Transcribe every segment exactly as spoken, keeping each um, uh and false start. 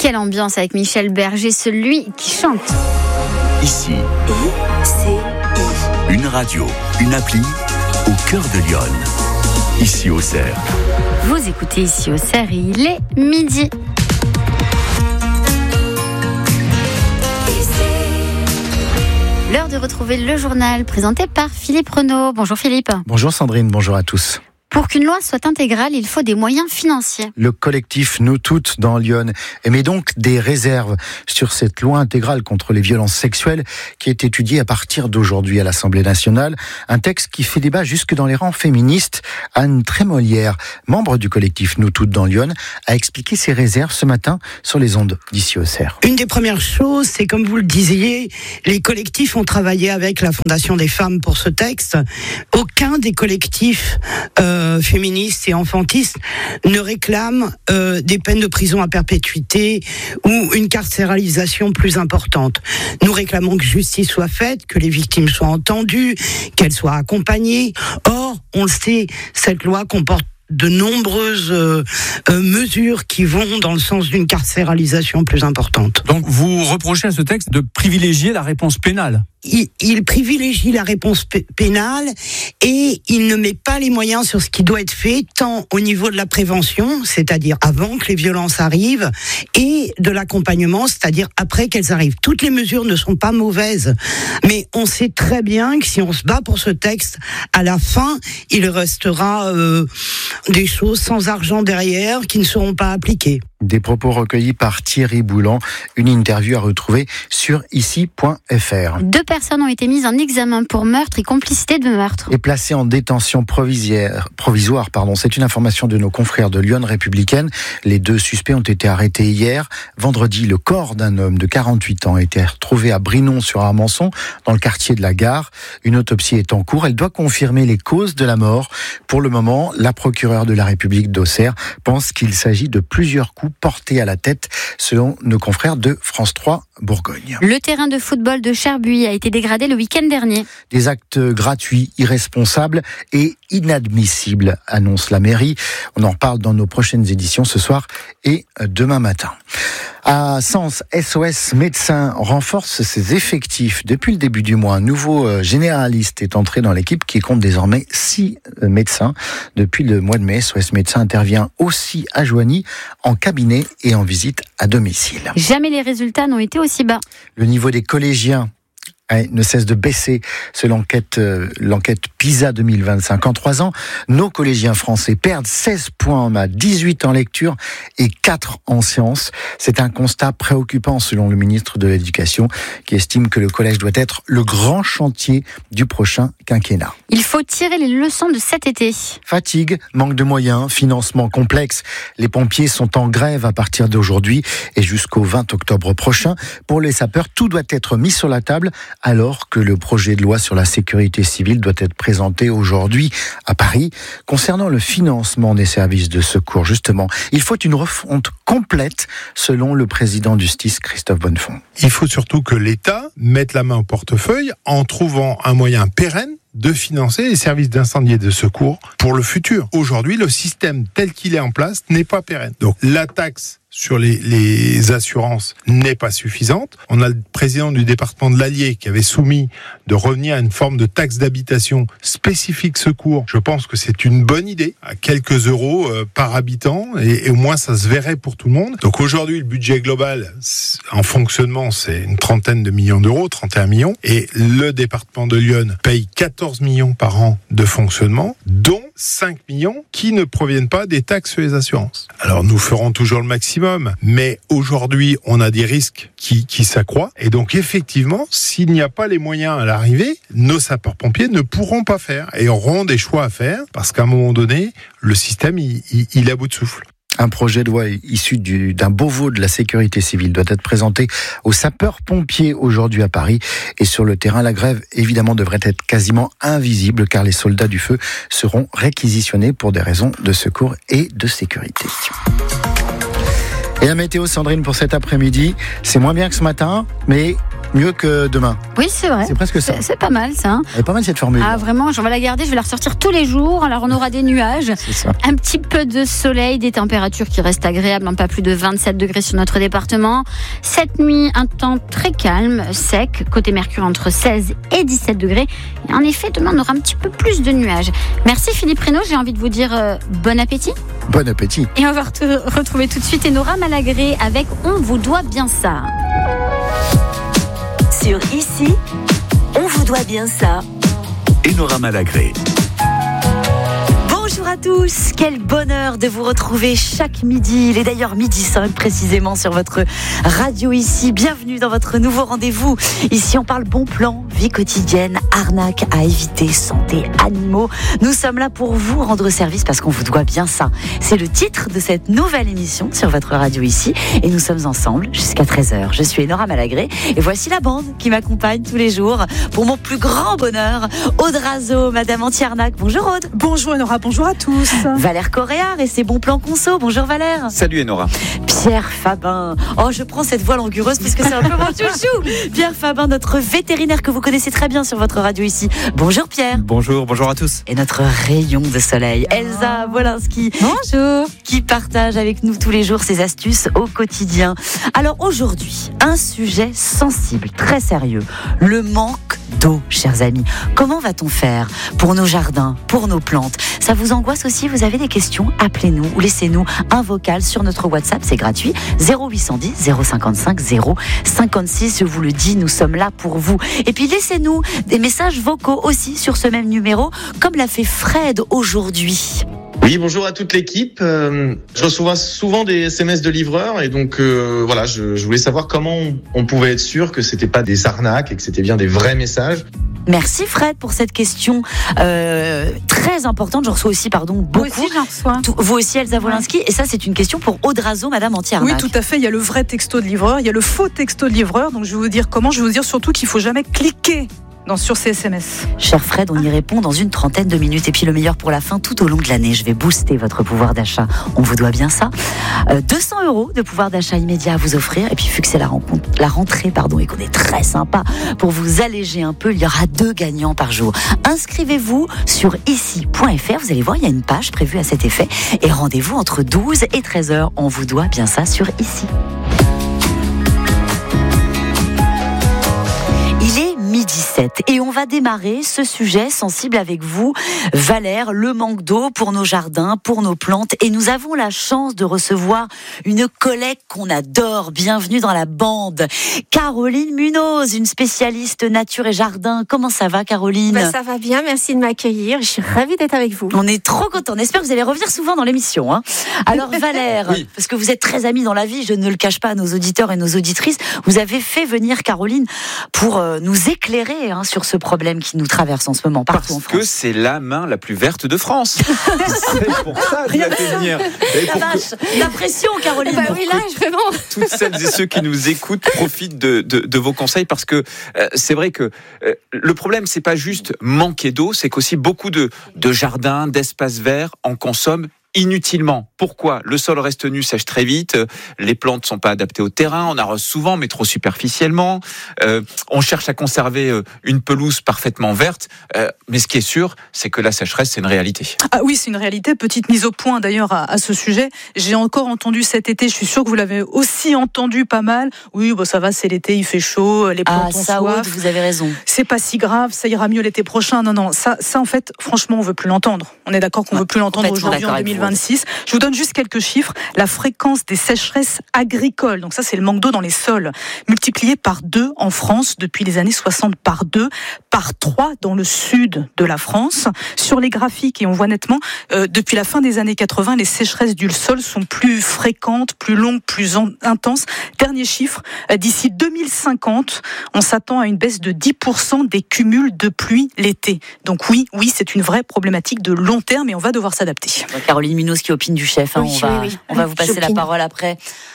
quelle ambiance avec Michel Berger, celui qui chante. Ici, une radio, une appli au cœur de Lyon. Ici Auxerre. Vous écoutez Ici Auxerre et il est midi. L'heure de retrouver le journal présenté par Philippe Renaud. Bonjour Philippe. Bonjour Sandrine, bonjour à tous. Pour qu'une loi soit intégrale, il faut des moyens financiers. Le collectif Nous Toutes dans Lyon émet donc des réserves sur cette loi intégrale contre les violences sexuelles qui est étudiée à partir d'aujourd'hui à l'Assemblée nationale. Un texte qui fait débat jusque dans les rangs féministes. Anne Trémolière, membre du collectif Nous Toutes dans Lyon, a expliqué ses réserves ce matin sur les ondes d'Ici Auxerre. Une des premières choses, c'est comme vous le disiez, les collectifs ont travaillé avec la Fondation des femmes pour ce texte. Aucun des collectifs euh, féministes et enfantistes ne réclament euh, des peines de prison à perpétuité ou une carcéralisation plus importante. Nous réclamons que justice soit faite, que les victimes soient entendues, qu'elles soient accompagnées. Or, on le sait, cette loi comporte de nombreuses euh, euh, mesures qui vont dans le sens d'une carcéralisation plus importante. Donc vous reprochez à ce texte de privilégier la réponse pénale. Il, il privilégie la réponse p- pénale et il ne met pas les moyens sur ce qui doit être fait, tant au niveau de la prévention, c'est-à-dire avant que les violences arrivent, et de l'accompagnement, c'est-à-dire après qu'elles arrivent. Toutes les mesures ne sont pas mauvaises, mais on sait très bien que si on se bat pour ce texte, à la fin, il restera euh, des choses sans argent derrière qui ne seront pas appliquées. Des propos recueillis par Thierry Boulan, une interview à retrouver sur ici point f r. Deux personnes ont été mises en examen pour meurtre et complicité de meurtre. Et placées en détention provisoire, provisoire pardon. C'est une information de nos confrères de Lyon Républicaine. Les deux suspects ont été arrêtés hier. Vendredi, le corps d'un homme de quarante-huit ans a été retrouvé à Brinon-sur-Armançon, dans le quartier de la Gare. Une autopsie est en cours. Elle doit confirmer les causes de la mort. Pour le moment, la procureure de la République d'Auxerre pense qu'il s'agit de plusieurs coups portés à la tête, selon nos confrères de France trois Bourgogne. Le terrain de football de Cherbuis a été dégradé le week-end dernier. Des actes gratuits, irresponsables et inadmissibles, annonce la mairie. On en parle dans nos prochaines éditions ce soir et demain matin. À Sens, S O S Médecins renforce ses effectifs. Depuis le début du mois, un nouveau généraliste est entré dans l'équipe qui compte désormais six médecins. Depuis le mois de mai, S O S Médecins intervient aussi à Joigny en cabinet et en visite à domicile. Jamais les résultats n'ont été aussi bas. Le niveau des collégiens ne cesse de baisser selon l'enquête, euh, l'enquête PISA deux mille vingt-cinq. En trois ans, nos collégiens français perdent seize points en maths, dix-huit en lecture et quatre en sciences. C'est un constat préoccupant selon le ministre de l'Éducation qui estime que le collège doit être le grand chantier du prochain quinquennat. Il faut tirer les leçons de cet été. Fatigue, manque de moyens, financement complexe. Les pompiers sont en grève à partir d'aujourd'hui et jusqu'au vingt octobre prochain. Pour les sapeurs, tout doit être mis sur la table alors que le projet de loi sur la sécurité civile doit être présenté aujourd'hui à Paris. Concernant le financement des services de secours, justement, il faut une refonte complète, selon le président du S T I S, Christophe Bonnefond. Il faut surtout que l'État mette la main au portefeuille en trouvant un moyen pérenne de financer les services d'incendie et de secours pour le futur. Aujourd'hui, le système tel qu'il est en place n'est pas pérenne. Donc, la taxe sur les, les assurances n'est pas suffisante. On a le président du département de l'Allier qui avait soumis de revenir à une forme de taxe d'habitation spécifique secours. Je pense que c'est une bonne idée, à quelques euros euh, par habitant, et, et au moins ça se verrait pour tout le monde. Donc aujourd'hui, le budget global en fonctionnement, c'est une trentaine de millions d'euros, trente et un millions, et le département de Lyon paye quatorze millions par an de fonctionnement, dont cinq millions qui ne proviennent pas des taxes sur les assurances. Alors nous ferons toujours le maximum, mais aujourd'hui, on a des risques qui, qui s'accroissent. Et donc, effectivement, s'il n'y a pas les moyens à l'arrivée, nos sapeurs-pompiers ne pourront pas faire et auront des choix à faire parce qu'à un moment donné, le système, il, il, il est à bout de souffle. Un projet de loi issu du, d'un Beauvau de la sécurité civile doit être présenté aux sapeurs-pompiers aujourd'hui à Paris. Et sur le terrain, la grève, évidemment, devrait être quasiment invisible car les soldats du feu seront réquisitionnés pour des raisons de secours et de sécurité. Et la météo, Sandrine, pour cet après-midi, c'est moins bien que ce matin, mais mieux que demain. Oui, c'est vrai. C'est presque ça. C'est, c'est pas mal ça. Hein. Elle est pas mal cette formule. Ah vraiment, je vais la garder, je vais la ressortir tous les jours. Alors on aura des nuages, C'est ça. un petit peu de soleil, des températures qui restent agréables, hein, pas plus de vingt-sept degrés sur notre département. Cette nuit, un temps très calme, sec, côté Mercure entre seize et dix-sept degrés. Et en effet, demain on aura un petit peu plus de nuages. Merci Philippe Reynaud, j'ai envie de vous dire euh, bon appétit. Bon appétit. Et on va re- retrouver tout de suite Enora Malagré avec On vous doit bien ça. Sur Ici, on vous doit bien ça. Enora Malagré. Bonjour à tous, quel bonheur de vous retrouver chaque midi. Il est d'ailleurs midi cinq précisément sur votre radio Ici. Bienvenue dans votre nouveau rendez-vous. Ici on parle bon plan, vie quotidienne, arnaque à éviter, santé, animaux. Nous sommes là pour vous rendre service parce qu'on vous doit bien ça. C'est le titre de cette nouvelle émission sur votre radio Ici et nous sommes ensemble jusqu'à treize heures. Je suis Enora Malagré et voici la bande qui m'accompagne tous les jours pour mon plus grand bonheur. Aude Razo, Madame Anti-Arnaque. Bonjour Aude. Bonjour Enora, bonjour à tous. Valère Coréard et ses bons plans conso. Bonjour Valère. Salut Enora. Pierre Fabin. Oh, je prends cette voix langureuse parce que c'est un peu mon chouchou. Pierre Fabin, notre vétérinaire que vous connaissez très bien sur votre radio Ici. Bonjour Pierre. Bonjour, bonjour à tous. Et notre rayon de soleil, Elsa Wolinski. Bonjour. Qui partage avec nous tous les jours ses astuces au quotidien. Alors aujourd'hui, un sujet sensible, très sérieux. Le manque d'eau, chers amis. Comment va-t-on faire pour nos jardins, pour nos plantes? Ça vous angoisse aussi? Vous avez des questions? Appelez-nous ou laissez-nous un vocal sur notre WhatsApp, c'est gratuit. zéro huit cent dix, zéro cinquante-cinq, zéro cinquante-six, je vous le dis, nous sommes là pour vous. Et puis laissez-nous des messages vocaux aussi sur ce même numéro, comme l'a fait Fred aujourd'hui. Oui, bonjour à toute l'équipe. Euh, je reçois souvent des S M S de livreurs et donc euh, voilà, je, je voulais savoir comment on, on pouvait être sûr que c'était pas des arnaques et que c'était bien des vrais messages. Merci Fred pour cette question euh, très importante. Je reçois aussi, pardon, beaucoup. Moi aussi, j'en reçois. Tout, vous aussi, Elsa Wolinski. Et ça, c'est une question pour Aude Razo, Madame Anti-Arnaque. Oui, tout à fait. Il y a le vrai texto de livreur, il y a le faux texto de livreur. Donc je vais vous dire comment. Je vais vous dire surtout qu'il faut jamais cliquer dans, sur ces S M S. Cher Fred, on y répond dans une trentaine de minutes. Et puis le meilleur pour la fin, tout au long de l'année, je vais booster votre pouvoir d'achat. On vous doit bien ça. Euh, deux cents euros de pouvoir d'achat immédiat à vous offrir. Et puis vu que c'est la, rencontre, la rentrée pardon, et qu'on est très sympa, pour vous alléger un peu, il y aura deux gagnants par jour. Inscrivez-vous sur ici point f r. Vous allez voir, il y a une page prévue à cet effet. Et rendez-vous entre douze et treize heures. On vous doit bien ça sur Ici. Il est midi sept et on va démarrer ce sujet sensible avec vous, Valère, le manque d'eau pour nos jardins, pour nos plantes. Et nous avons la chance de recevoir une collègue qu'on adore. Bienvenue dans la bande, Caroline Munoz, une spécialiste nature et jardin. Comment ça va, Caroline? Ben, ça va bien, merci de m'accueillir. Je suis ravie d'être avec vous. On est trop contents. On espère que vous allez revenir souvent dans l'émission. Hein. Alors Valère, oui. Parce que vous êtes très amis dans la vie, je ne le cache pas à nos auditeurs et nos auditrices, vous avez fait venir Caroline pour euh, nous éclairer hein, sur ce problème qui nous traverse en ce moment partout Parce en France. que c'est la main la plus verte de France. C'est pour ça que je l'ai fait venir. Et La pour vache, la pression, Caroline. Bah oui, là, vraiment. toutes celles et ceux qui nous écoutent profitent de, de, de vos conseils parce que euh, c'est vrai que euh, le problème c'est pas juste manquer d'eau, c'est qu'aussi beaucoup de, de jardins, d'espaces verts en consomment inutilement. Pourquoi? Le sol reste nu, sèche très vite, les plantes ne sont pas adaptées au terrain, on arrose souvent mais trop superficiellement, euh, on cherche à conserver une pelouse parfaitement verte, euh, mais ce qui est sûr, c'est que la sécheresse, c'est une réalité. Ah oui, c'est une réalité. Petite mise au point d'ailleurs à, à ce sujet. J'ai encore entendu cet été, je suis sûre que vous l'avez aussi entendu pas mal. Oui, bon, ça va, c'est l'été, il fait chaud, les plantes Ah, ont ça, soif. Aude, vous avez raison. C'est pas si grave, ça ira mieux l'été prochain. Non, non, ça, ça en fait, franchement, on veut plus l'entendre. On est d'accord qu'on Ouais, veut plus l'entendre complètement aujourd'hui en d'accord avec deux mille vous. vingt-six. Je vous donne juste quelques chiffres. La fréquence des sécheresses agricoles, donc ça c'est le manque d'eau dans les sols, multiplié par deux en France depuis les années soixante, par deux, par trois dans le sud de la France. Sur les graphiques, et on voit nettement, euh, depuis la fin des années quatre-vingts, les sécheresses du sol sont plus fréquentes, plus longues, plus en- intenses. Dernier chiffre, euh, d'ici deux mille cinquante, on s'attend à une baisse de dix pour cent des cumuls de pluie l'été. Donc oui, oui, c'est une vraie problématique de long terme et on va devoir s'adapter. Caroline Munoz qui opine du chef, hein, Oui, on, va, oui, oui. on va vous passer la J'opine. parole après.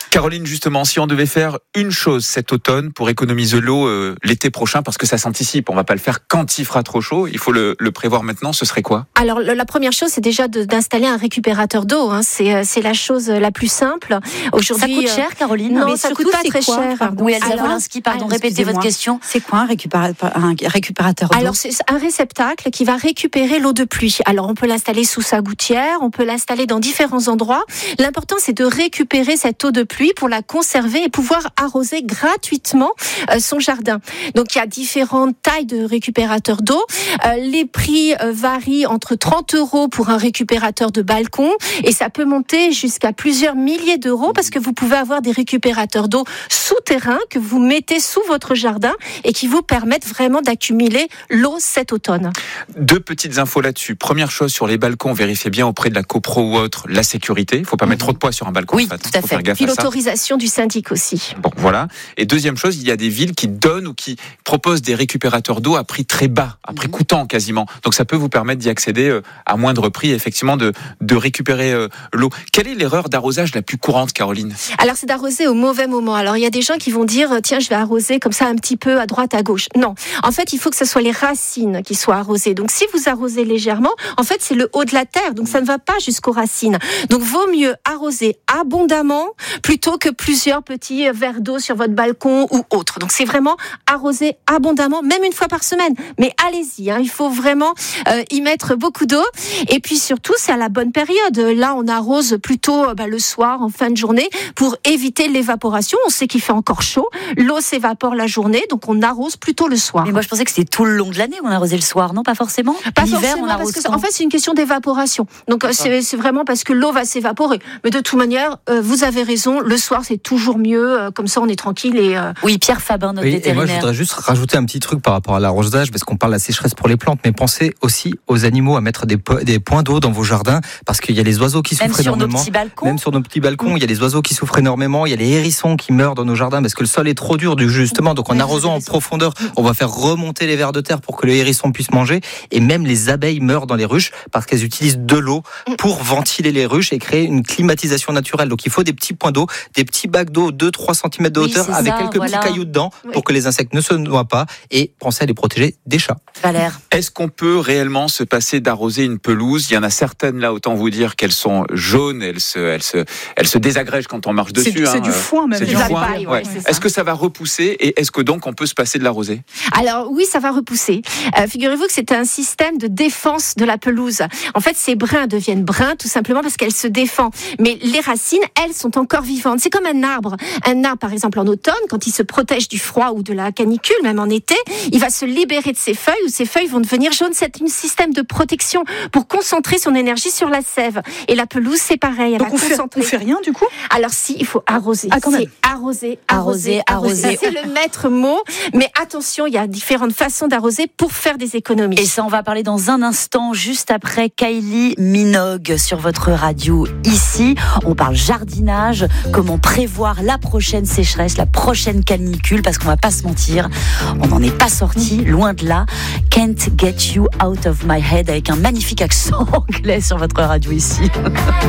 Caroline, justement, si on devait faire une chose cet automne pour économiser l'eau euh, l'été prochain, parce que ça s'anticipe, on va pas le faire quand il fera trop chaud, il faut le, le prévoir maintenant, ce serait quoi? Alors la première chose, c'est déjà de, d'installer un récupérateur d'eau. Hein. C'est, c'est la chose la plus simple. Aujourd'hui, ça coûte cher, Caroline? Non, mais ça coûte pas très quoi, cher. Pardon. Oui, Elsa Wolinski, pardon, alors, répétez votre question. C'est quoi un récupérateur, un récupérateur d'eau? Alors c'est un réceptacle qui va récupérer l'eau de pluie. Alors on peut l'installer sous sa gouttière, on peut l'installer dans différents endroits. L'important, c'est de récupérer cette eau de pluie pour la conserver et pouvoir arroser gratuitement euh, son jardin. Donc il y a différentes tailles de récupérateurs d'eau. Euh, les prix euh, varient entre trente euros pour un récupérateur de balcon et ça peut monter jusqu'à plusieurs milliers d'euros parce que vous pouvez avoir des récupérateurs d'eau souterrains que vous mettez sous votre jardin et qui vous permettent vraiment d'accumuler l'eau cet automne. Deux petites infos là-dessus. Première chose, sur les balcons, vérifiez bien auprès de la copro ou autre la sécurité. Il ne faut pas mmh. mettre trop de poids sur un balcon. Oui, en fait. tout à faut fait. Faire gaffe Puis à ça. L'autorisation du syndic aussi. Bon, voilà. Et deuxième chose, il y a des villes qui donnent ou qui proposent des récupérateurs d'eau à prix très bas, à prix mmh. coûtant quasiment. Donc ça peut vous permettre d'y accéder à moindre prix, effectivement, de, de récupérer euh, l'eau. Quelle est l'erreur d'arrosage la plus courante, Caroline? Alors c'est d'arroser au mauvais moment. Alors il y a des gens qui vont dire tiens, je vais arroser comme ça un petit peu à droite, à gauche. Non, en fait, il faut que ce soit les racines qui soient arrosées. Donc si vous arrosez légèrement, en fait, c'est le haut de la terre. Donc ça ne va pas jusqu'aux racines. Donc vaut mieux arroser abondamment plutôt que plusieurs petits verres d'eau sur votre balcon ou autre. Donc c'est vraiment arroser abondamment, même une fois par semaine. Mais allez-y, hein, il faut vraiment euh, y mettre beaucoup d'eau. Et puis surtout, c'est à la bonne période. Là, on arrose plutôt bah, le soir, en fin de journée, pour éviter l'évaporation. On sait qu'il fait encore chaud. L'eau s'évapore la journée, donc on arrose plutôt le soir. Mais moi, je pensais que c'était tout le long de l'année qu'on arrosait le soir, non? Pas forcément. Pas L'hiver, forcément, on arrose parce que quand? en fait, c'est une question d'évaporation. Donc c'est, c'est vraiment parce que l'eau va s'évaporer. Mais de toute manière, euh, vous avez raison. Le soir, c'est toujours mieux. Euh, comme ça, on est tranquille et. Euh... Oui, Pierre Fabin, notre oui, vétérinaire. Et moi, je voudrais juste rajouter un petit truc par rapport à l'arrosage, parce qu'on parle de la sécheresse pour les plantes, mais pensez aussi aux animaux à mettre des, po- des points d'eau dans vos jardins, parce qu'il y a les oiseaux qui Même souffrent sur énormément. Nos petits balcons. Même sur nos petits balcons, mmh. il y a les oiseaux qui souffrent énormément. Il y a les hérissons qui meurent dans nos jardins parce que le sol est trop dur, justement. Donc en oui, arrosant en profondeur, on va faire remonter les vers de terre pour que le hérisson puisse manger. Et même les abeilles meurent dans les ruches parce qu'elles utilisent de l'eau pour ventiler les ruches et créer une climatisation naturelle. Donc il faut des petits points d'eau, des petits bacs d'eau deux à trois centimètres de hauteur, oui, avec ça, quelques voilà. petits cailloux dedans pour oui. que les insectes ne se noient pas, et pensez à les protéger des chats. Valère. Est-ce qu'on peut réellement se passer d'arroser une pelouse? Il y en a certaines là, autant vous dire qu'elles sont jaunes, elles se, elles se, elles se désagrègent quand on marche dessus. C'est, hein. c'est du foin même. C'est du foin. Paille, ouais, ouais. c'est est-ce que ça va repousser et est-ce que donc on peut se passer de l'arroser? Alors oui, ça va repousser. Euh, figurez-vous que c'est un système de défense de la pelouse. En fait, ces brins deviennent bruns tout simplement parce qu'elle se défend. Mais les racines, elles, sont encore vivantes. C'est comme un arbre. Un arbre, par exemple, en automne, quand il se protège du froid ou de la canicule, même en été, il va se libérer de ses feuilles ou ses feuilles vont devenir jaunes. C'est un système de protection pour concentrer son énergie sur la sève. Et la pelouse, c'est pareil. Elle Donc va on fait, concentrer. on fait rien du coup? Alors si, il faut arroser. Ah, quand même. C'est arroser, arroser, arroser. arroser. C'est le maître mot. Mais attention, il y a différentes façons d'arroser pour faire des économies. Et ça, on va parler dans un instant, juste après Kylie Minogue sur votre radio ici. On parle jardinage, comment prévoir la prochaine sécheresse, la prochaine canicule, parce qu'on va pas se mentir, on n'en est pas sorti, loin de là. Can't get you out of my head, avec un magnifique accent anglais sur votre radio ici.